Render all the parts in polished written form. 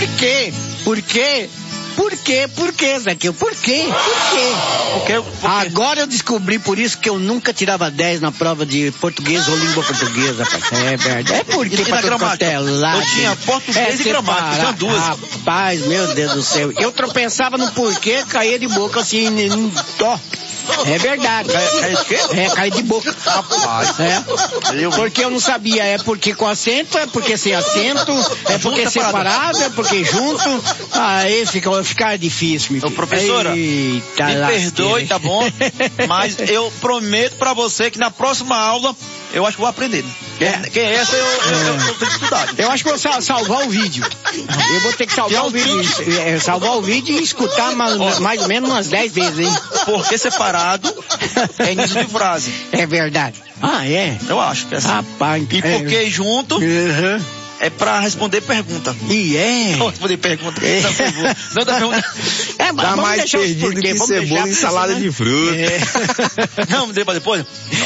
Por quê? Por quê? Por quê? Por quê, Zequinho? Por quê? Por quê? Agora eu descobri por isso que eu nunca tirava 10 na prova de português ou língua portuguesa, rapaz. É verdade. É porque pra gramática. Eu tinha português e gramática, tinha duas. Rapaz, meu Deus do céu. Eu tropeçava no porquê, caía de boca assim, ó. É verdade. Cai de quê? Cai de boca. Rapaz. Porque eu não sabia, é porque com acento, é porque sem acento, é porque separado, é porque junto. Aí fica difícil, meu filho. Ô, professora, eita, me perdoe, tá bom? Mas eu prometo pra você que na próxima aula eu acho que vou aprender. Quem é essa, eu tenho que estudar. Eu acho que vou salvar o vídeo. Eu vou ter que salvar o vídeo. Salvar o vídeo e escutar mais ou menos umas 10 vezes, hein? Porque separado é início de frase. É verdade. Ah, é? Eu acho que é assim. Rapaz. E porque junto... É pra responder pergunta. E é? Não responder pergunta. Não dá pergunta. Dá mais perdido que cebola e salada de fruta. Não, deixa pra depois.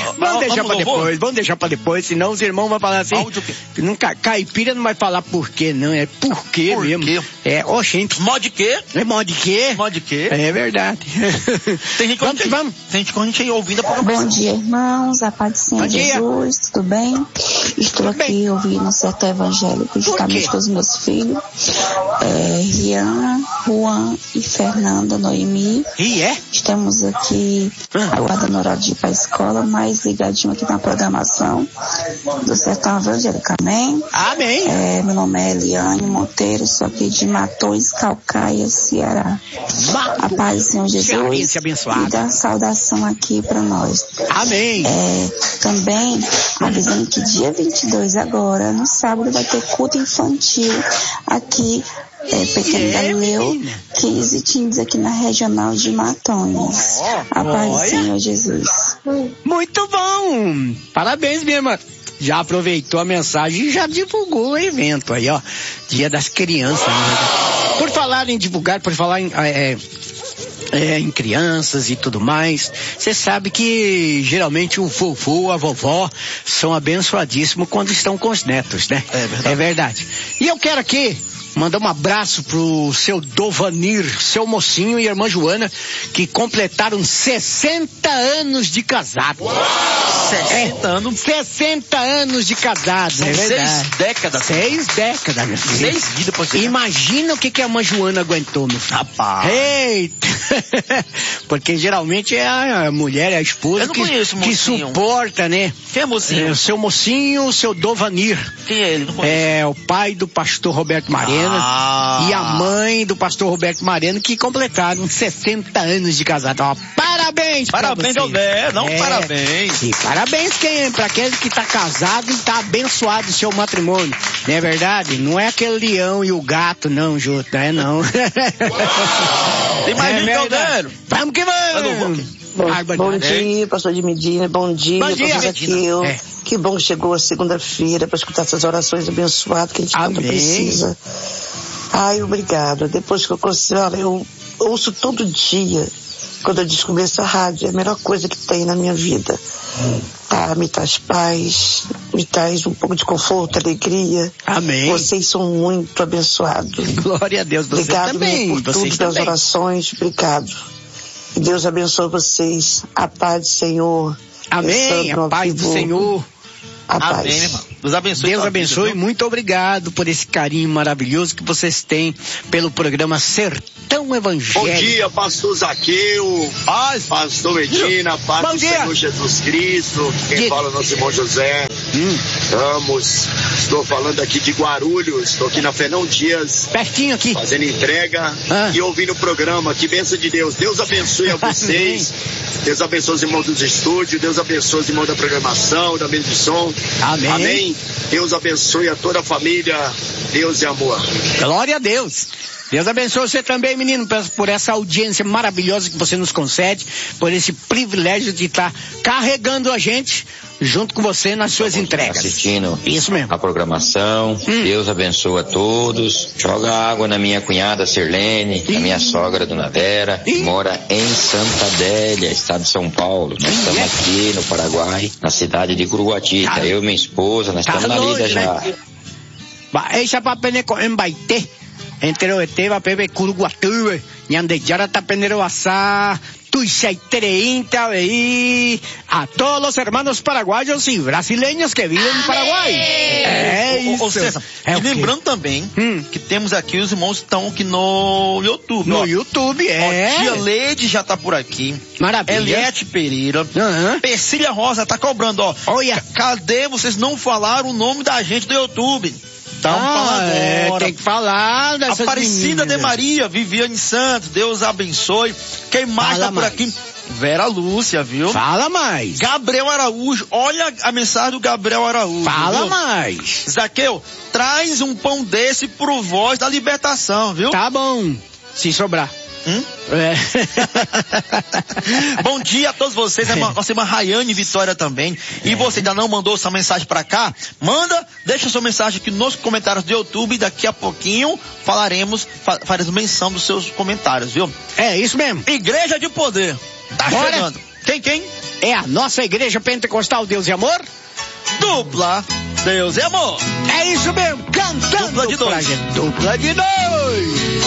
Vamos deixar pra depois, senão os irmãos vão falar assim. Caipira não vai falar por quê, não. É por quê mesmo. Oxente. Mó de quê? É mó de quê? Mó de quê? É verdade. Tem gente com a gente aí ouvindo a programação. Bom dia, irmãos. A paz do Senhor Jesus. Tudo bem? Estou aqui ouvindo um certo evangelho juntamente com os meus filhos, Rian, Juan e Fernanda Noemi. Estamos aqui aguardando o horário de ir para a escola, mais ligadinho aqui na programação do Sertão Evangélico. Amém? Amém. Meu nome é Eliane Monteiro, sou aqui de Matões, Calcaia, Ceará. A paz do Senhor Jesus e dá saudação aqui para nós. Amém. Também avisando que dia 22 agora, no sábado, vai ter culto infantil aqui, Pequeno Galileu, 15 times aqui na regional de Matões. A paz do Senhor Jesus. Muito bom! Parabéns, minha irmã. Já aproveitou a mensagem e já divulgou o evento aí, ó. Dia das Crianças. Né? Por falar em divulgar, por falar em crianças e tudo mais, você sabe que geralmente o vovô, a vovó são abençoadíssimos quando estão com os netos, né? É verdade. É verdade. E eu quero aqui mandar um abraço pro seu Dovanir, seu mocinho e a irmã Joana, que completaram 60 anos de casado. 60 anos? 60 anos de casado. São 6 décadas. 6 décadas, meu filho. 6 vidas depois. Imagina o que a irmã Joana aguentou, meu filho. Rapaz. Eita! Porque geralmente é a mulher, é a esposa que suporta, né? Quem é mocinho? O seu mocinho, o seu Dovanir. Quem é ele? Não conheço. É o pai do pastor Roberto Marena e a mãe do pastor Roberto Marena, que completaram 60 anos de casado. Ó, parabéns! Parabéns, Alder, parabéns. E parabéns pra aquele que tá casado e tá abençoado o seu matrimônio. Não é verdade? Não é aquele leão e o gato, não, junto, não é não. Tem mais gente, Alder. Vamos que vamos! Bom dia, pastor de Medina. Bom dia, pastor Zaqueu. Que bom que chegou a segunda-feira para escutar essas orações abençoadas que a gente tanto precisa. Ai, obrigada. Depois que eu ouço todo dia, quando eu descobri essa rádio, é a melhor coisa que tem na minha vida. Me traz paz, me traz um pouco de conforto, alegria. Amém. Vocês são muito abençoados. Glória a Deus, você obrigado também. Por tudo, pelas orações, obrigado. Que Deus abençoe vocês. A paz do Senhor. Amém. A paz do Senhor. A paz. Amém, irmão. Deus abençoe. Deus abençoe. Muito obrigado por esse carinho maravilhoso que vocês têm pelo programa Sertão Evangélico. Bom dia, pastor Zaqueu, pastor Medina, paz do Senhor Jesus Cristo. Quem fala é o nosso irmão José Ramos. Estou falando aqui de Guarulhos. Estou aqui na Fernão Dias. Pertinho aqui. Fazendo entrega e ouvindo o programa. Que bênção de Deus. Deus abençoe a vocês. Deus abençoe os irmãos dos estúdios. Deus abençoe os irmãos da programação, da mesa de som. Amém. Amém. Deus abençoe a toda a família. Deus é amor. Glória a Deus. Deus abençoe você também, menino, por essa audiência maravilhosa que você nos concede, por esse privilégio de estar carregando a gente junto com você nas suas entregas. Assistindo isso mesmo. A programação. Deus abençoe a todos. Joga água na minha cunhada Sirlene, na minha sogra Dona Vera, que mora em Santa Adélia, estado de São Paulo. Nós estamos aqui no Paraguai, na cidade de Curuguatita. Eu e minha esposa, nós estamos na lida já. Enteroeteva, Pepe Curuguatue, Ñandeyara Tapeneroasá, Tuixaitereínta, veí a todos los hermanos paraguayos y brasileños que vivem em Paraguai. É isso. Ou César, e lembrando também que temos aqui os irmãos que estão aqui no YouTube. No YouTube, Ó, Tia Leide já tá por aqui. Maravilha. Eliette Pereira. Persília Rosa tá cobrando, ó. Olha. Cadê vocês não falaram o nome da gente do YouTube? Então, fala agora. Tem que falar dessas Aparecida de Maria, Viviane Santos, Deus abençoe. Quem mais tá por aqui? Vera Lúcia, viu? Fala mais. Gabriel Araújo, olha a mensagem do Gabriel Araújo. Fala viu? mais. Zaqueu, traz um pão desse pro Voz da Libertação, viu? Tá bom, se sobrar. Bom dia a todos vocês, nossa irmã Rayane Vitória também. E você ainda não mandou sua mensagem pra cá? Manda, deixa sua mensagem aqui nos comentários do YouTube e daqui a pouquinho faremos menção dos seus comentários, viu? É isso mesmo. Igreja de Poder. Tá chegando. Quem? É a nossa Igreja Pentecostal Deus e Amor. Dupla Deus e Amor. É isso mesmo, cantando. Dupla de dois. Dupla de dois.